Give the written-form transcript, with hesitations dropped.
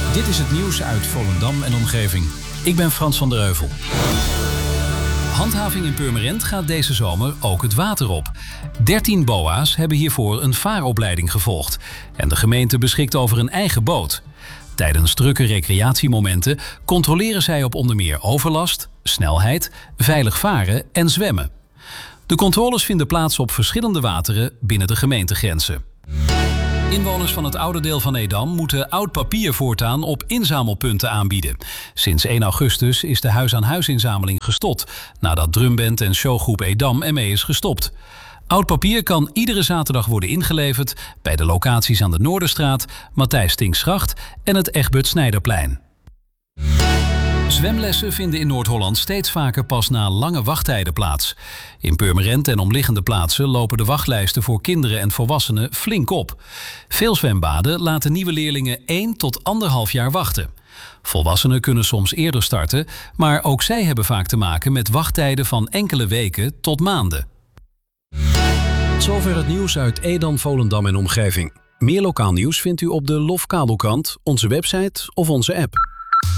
Dit is het nieuws uit Volendam en omgeving. Ik ben Frans van der Heuvel. Handhaving in Purmerend gaat deze zomer ook het water op. 13 BOA's hebben hiervoor een vaaropleiding gevolgd. En de gemeente beschikt over een eigen boot. Tijdens drukke recreatiemomenten controleren zij op onder meer overlast, snelheid, veilig varen en zwemmen. De controles vinden plaats op verschillende wateren binnen de gemeentegrenzen. Inwoners van het oude deel van Edam moeten oud papier voortaan op inzamelpunten aanbieden. Sinds 1 augustus is de huis-aan-huis-inzameling gestopt, nadat drumband en showgroep Edam ermee is gestopt. Oud papier kan iedere zaterdag worden ingeleverd bij de locaties aan de Noorderstraat, Matthijs Tinksgracht en het Egbert Snijderplein. Zwemlessen vinden in Noord-Holland steeds vaker pas na lange wachttijden plaats. In Purmerend en omliggende plaatsen lopen de wachtlijsten voor kinderen en volwassenen flink op. Veel zwembaden laten nieuwe leerlingen 1 tot 1,5 jaar wachten. Volwassenen kunnen soms eerder starten, maar ook zij hebben vaak te maken met wachttijden van enkele weken tot maanden. Tot zover het nieuws uit Edam, Volendam en omgeving. Meer lokaal nieuws vindt u op de Lofkabelkrant, onze website of onze app.